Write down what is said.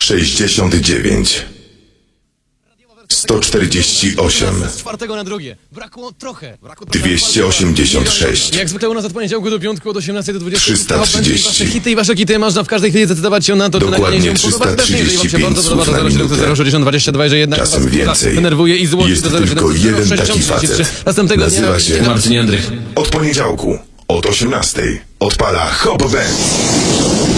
69 148 Z czwartego na drugie. Brakło trochę. 286 Jak zwykle u nas od poniedziałku do piątku od 18 do 20. 330. Wasze hity i wasze kity można w każdej chwili zdecydować się na to, czy Dokładnie nagranie się podoba. Pewnie, jeżeli wam się 335 bardzo podoba, słów na to 0,7 minutę. 060 22, że jednak Czasem was więcej. denerwuje i złości Jest do 0,7 tylko jeden taki 63. facet. Następnego Nazywa dnia się Marcin Jędrych. Od poniedziałku od 18 odpala Hop Band.